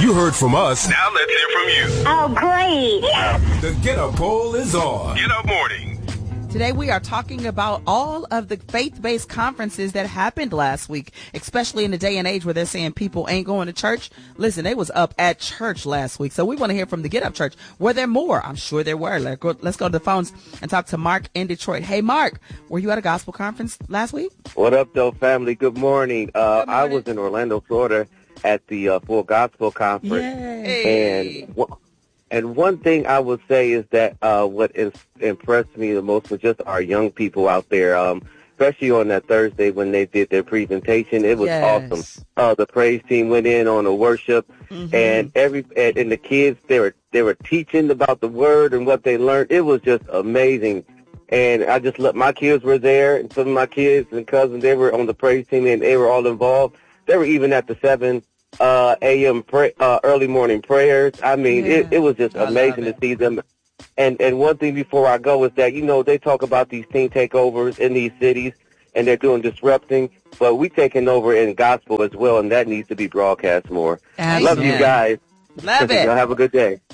You heard from us. Now let's hear from you. Oh, great. The Get Up poll is on. Get Up Morning. Today we are talking about all of the faith-based conferences that happened last week, especially in the day and age where they're saying people ain't going to church. Listen, they was up at church last week, so we want to hear from the Get Up Church. Were there more? I'm sure there were. Let's go to the phones and talk to Mark in Detroit. Hey, Mark, were you at a gospel conference last week? What up, though, family? Good morning. I was in Orlando, Florida at the Full Gospel Conference. Yay. And one thing I would say is that what impressed me the most was just our young people out there, especially on that Thursday when they did their presentation. It was awesome. The praise team went in on the worship, and the kids they were teaching about the word and what they learned. It was just amazing. And I just loved, my kids were there, and some of my kids and cousins, they were on the praise team, and they were all involved. They were even at the 7 a.m. Early morning prayers. I mean, it was just amazing to see them. And one thing before I go is that, they talk about these teen takeovers in these cities, and they're doing disrupting, but we taking over in gospel as well, and that needs to be broadcast more. Amen. Love you guys. Love it. Y'all have a good day.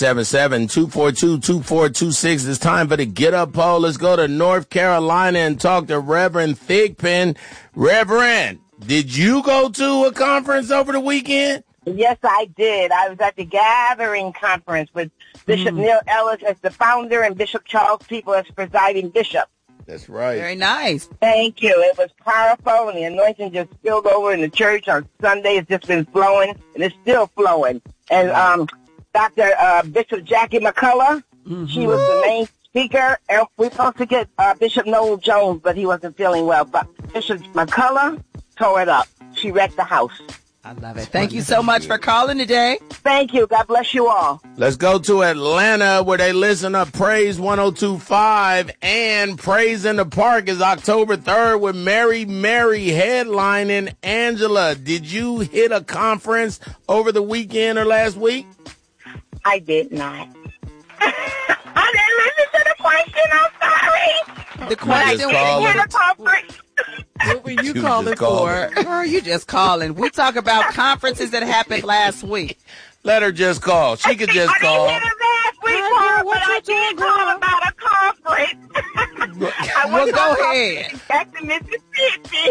877-242-2426. It's time for the Get Up poll. Let's go to North Carolina and talk to Reverend Thigpen. Reverend, did you go to a conference over the weekend? Yes, I did. I was at the Gathering Conference with Bishop Neil Ellis as the founder and Bishop Charles People as presiding bishop. That's right. Very nice. Thank you. It was powerful, and the anointing just spilled over in the church on Sunday. It's just been flowing, and it's still flowing. And Dr. Bishop Jackie McCullough, she was the main speaker. And we were supposed to get Bishop Noel Jones, but he wasn't feeling well. But Bishop McCullough tore it up. She wrecked the house. I love it. Thank you so much for calling today. Thank you. God bless you all. Let's go to Atlanta where they listen to Praise 102.5, and Praise in the Park is October 3rd with Mary headlining. Angela, did you hit a conference over the weekend or last week? I did not. I didn't listen to the question. I'm sorry. The question I didn't hit a conference. What were you calling for? Girl, you just calling. We talk about conferences that happened last week. Let her just call. She could just call. I didn't hit it last week, but I did call about a conference. Well, go ahead. Back to Mississippi.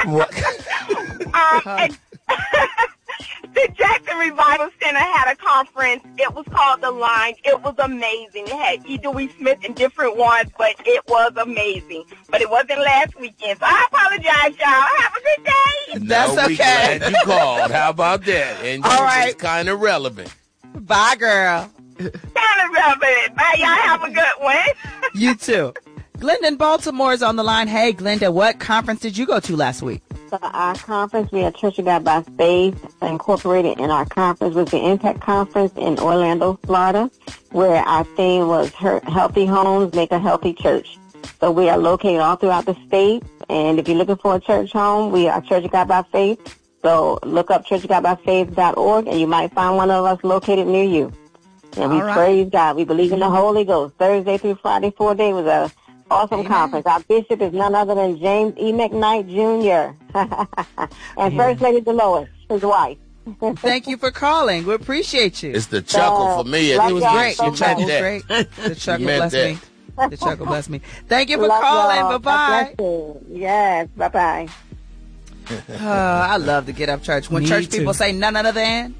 The Jackson Revival Center had a conference. It was called The Line. It was amazing. It had E. Dewey Smith and different ones, but it was amazing. But it wasn't last weekend, so I apologize, y'all. Have a good day. That's okay. Glad you called. How about that? And all right. It's kind of relevant. Bye, girl. Kind of relevant. Bye, y'all. Have a good one. You too. Glenda in Baltimore is on the line. Hey, Glenda, what conference did you go to last week? So our conference, we had Church of God by Faith incorporated in our conference was the Impact Conference in Orlando, Florida, where our theme was Healthy Homes Make a Healthy Church. So we are located all throughout the state, and if you're looking for a church home, we are Church of God by Faith. So look up churchofgodbyfaith.org, and you might find one of us located near you. And we praise God. We believe in the Holy Ghost. Thursday through Friday, 4 days was a awesome conference. Our bishop is none other than James E. McKnight, Jr. and First Lady Dolores, his wife. Thank you for calling. We appreciate you. It's the chuckle for me. It was great. So Your chuckle was great. The chuckle blessed me. The chuckle blessed me. Thank you for calling. Bye-bye. Yes, bye-bye. I love to Get Up Church. When church people say none other than,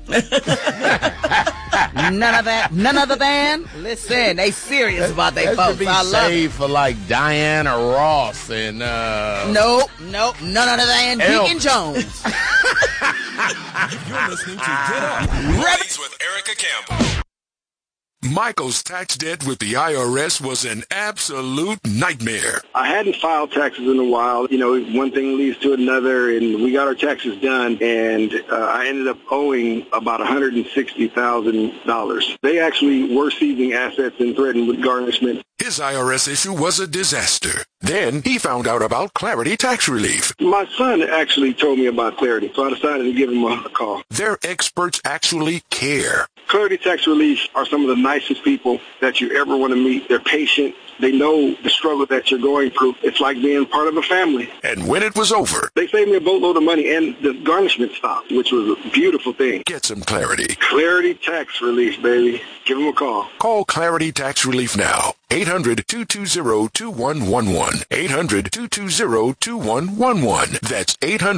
none other than, listen, they serious about their folks. Be I love it. for like Diana Ross and Nope, none other than Deacon Jones. You're listening to Get Up. Mornings with Erica Campbell. Michael's tax debt with the IRS was an absolute nightmare. I hadn't filed taxes in a while. One thing leads to another, and we got our taxes done, and I ended up owing about $160,000. They actually were seizing assets and threatened with garnishment. His IRS issue was a disaster. Then he found out about Clarity Tax Relief. My son actually told me about Clarity, so I decided to give him a call. Their experts actually care. Clarity Tax Relief are some of the nicest people that you ever want to meet. They're patient. They know the struggle that you're going through. It's like being part of a family. And when it was over, they saved me a boatload of money, and the garnishment stopped, which was a beautiful thing. Get some clarity. Clarity Tax Relief, baby. Give them a call. Call Clarity Tax Relief now. 800-220-2111. 800-220-2111. That's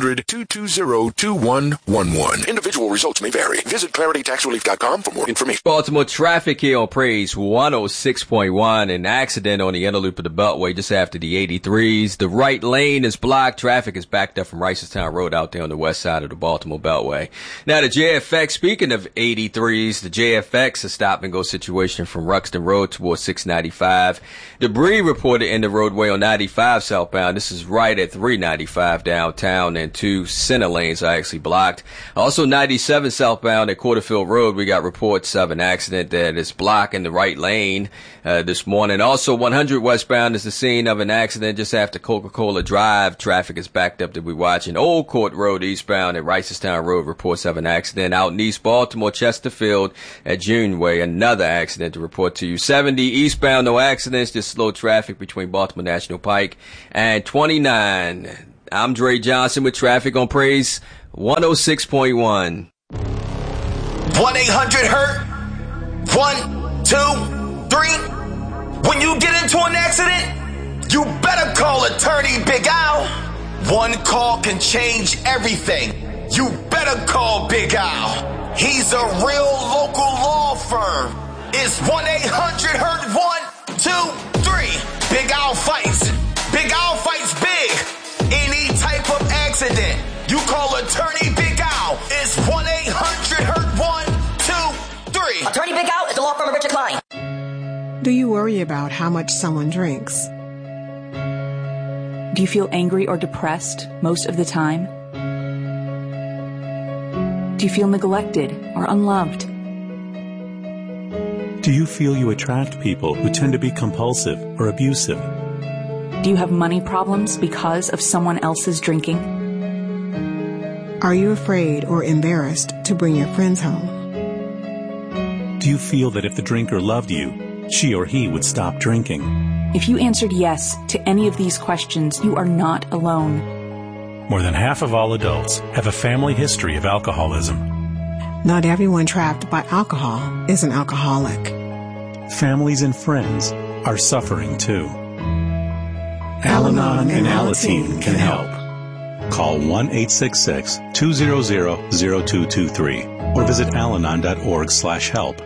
800-220-2111. Individual results may vary. Visit claritytaxrelief.com for more information. Baltimore traffic here on Praise 106.1. An accident on the inner loop of the Beltway just after the 83s. The right lane is blocked. Traffic is backed up from Ricerstown Road out there on the west side of the Baltimore Beltway. Now the JFX, speaking of 83s, the JFX, a stop and go situation from Ruxton Road towards 695. Debris reported in the roadway on 95 southbound. This is right at 395 downtown, and 2 center lanes are actually blocked. Also 97 southbound at Quarterfield Road, we got reports of an accident that is blocking the right lane this morning. Also 100 westbound is the scene of an accident just after Coca-Cola Drive. Traffic is backed up that we're watching. Old Court Road eastbound at Ricerstown Road, reports of an accident. Out in East Baltimore, Chesterfield at June Way, another accident to report to you. 70 eastbound, no accidents, just slow traffic between Baltimore National Pike and 29. I'm Dre Johnson with traffic on Praise 106.1. 1-800-HURT 1, 2, 3. When you get into an accident, you better call attorney Big Al. One call can change everything. You better call Big Al. He's a real local law firm. It's 1-800-HURT 1, 2, 3. Big Al fights. Big Al fights big. Any type of accident, you call attorney Big Al. It's 1-800-HURT 1, 2, 3. Attorney Big Al is the law firm of Richard Klein. Do you worry about how much someone drinks? Do you feel angry or depressed most of the time? Do you feel neglected or unloved? Do you feel you attract people who tend to be compulsive or abusive? Do you have money problems because of someone else's drinking? Are you afraid or embarrassed to bring your friends home? Do you feel that if the drinker loved you, she or he would stop drinking? If you answered yes to any of these questions, you are not alone. More than half of all adults have a family history of alcoholism. Not everyone trapped by alcohol is an alcoholic. Families and friends are suffering too. Al-Anon and Alateen can help. Call 1-866-200-0223 or visit alanon.org/help.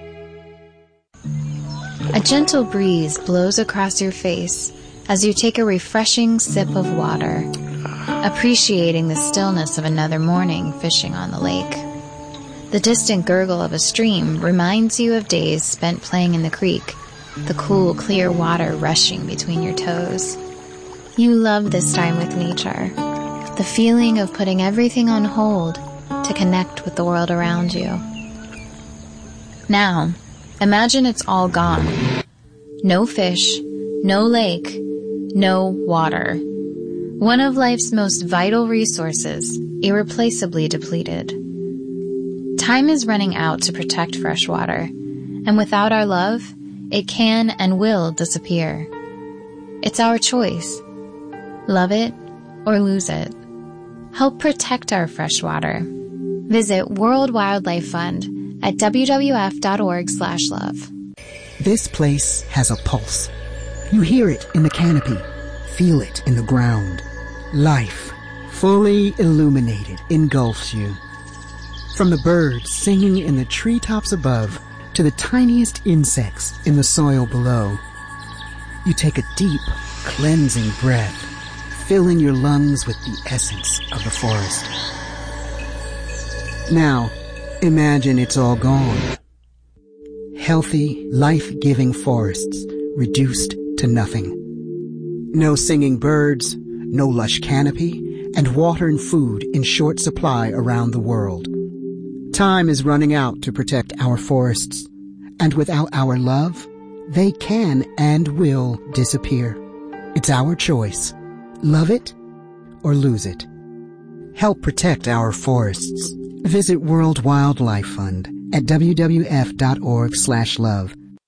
A gentle breeze blows across your face as you take a refreshing sip of water, appreciating the stillness of another morning fishing on the lake. The distant gurgle of a stream reminds you of days spent playing in the creek, the cool, clear water rushing between your toes. You love this time with nature, the feeling of putting everything on hold to connect with the world around you. Now, imagine it's all gone. No fish, no lake, no water. One of life's most vital resources, irreplaceably depleted. Time is running out to protect fresh water, and without our love, it can and will disappear. It's our choice. Love it or lose it. Help protect our fresh water. Visit World Wildlife Fund at wwf.org/love. This place has a pulse. You hear it in the canopy, feel it in the ground. Life, fully illuminated, engulfs you. From the birds singing in the treetops above to the tiniest insects in the soil below, you take a deep, cleansing breath, filling your lungs with the essence of the forest. Now, imagine it's all gone. Healthy, life-giving forests reduced to nothing. No singing birds, no lush canopy, and water and food in short supply around the world. Time is running out to protect our forests, and without our love, they can and will disappear. It's our choice. Love it or lose it. Help protect our forests. Visit World Wildlife Fund at wwf.org/love.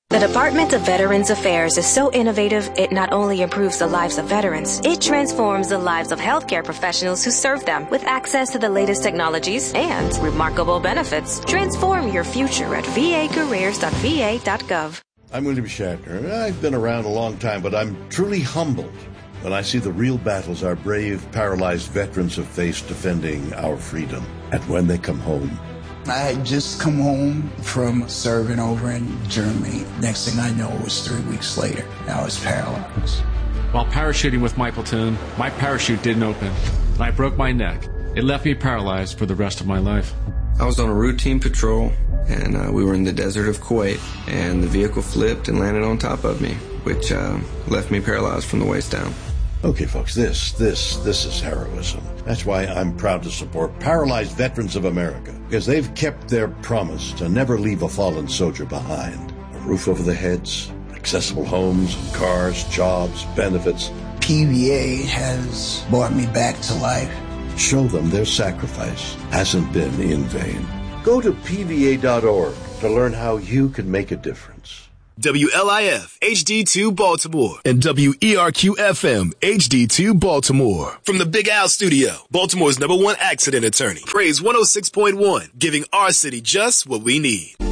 The Department of Veterans Affairs is so innovative, it not only improves the lives of veterans, it transforms the lives of healthcare professionals who serve them with access to the latest technologies and remarkable benefits. Transform your future at vacareers.va.gov. I'm William Shatner. I've been around a long time, but I'm truly humbled when I see the real battles our brave, paralyzed veterans have faced defending our freedom. And when they come home, I had just come home from serving over in Germany. Next thing I know, it was 3 weeks later. I was paralyzed. While parachuting with my platoon, my parachute didn't open, and I broke my neck. It left me paralyzed for the rest of my life. I was on a routine patrol, and we were in the desert of Kuwait, and the vehicle flipped and landed on top of me, which left me paralyzed from the waist down. Okay, folks, this is heroism. That's why I'm proud to support Paralyzed Veterans of America, because they've kept their promise to never leave a fallen soldier behind. A roof over their heads, accessible homes, cars, jobs, benefits. PVA has brought me back to life. Show them their sacrifice hasn't been in vain. Go to PVA.org to learn how you can make a difference. WLIF HD2 Baltimore and WERQ-FM HD2 Baltimore. From the Big Al Studio, Baltimore's #1 accident attorney. Praise 106.1, giving our city just what we need.